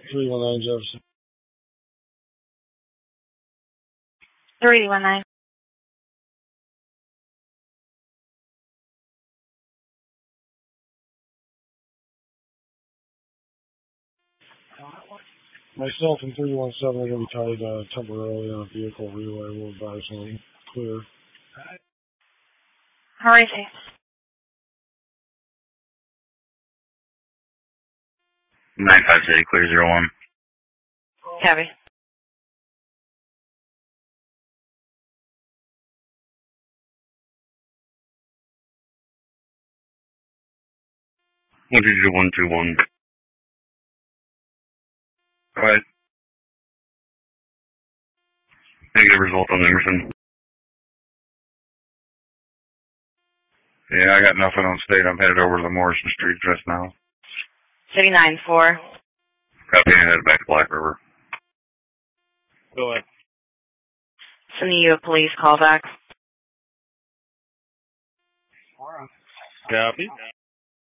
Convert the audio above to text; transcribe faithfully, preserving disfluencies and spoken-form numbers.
three one nine Jefferson. three one nine. Myself and three one seven are going to be tied uh, temporarily on a vehicle relay. We'll advise when clear. How are you safe? nine five City, clear zero one. Copy. one two two one two one. Go ahead. Negative result on Emerson. Yeah, I got nothing on state. I'm headed over to the Morrison Street just now. City nine four. Copy, and headed back to Black River. Go ahead. Sending you a police callback. Copy.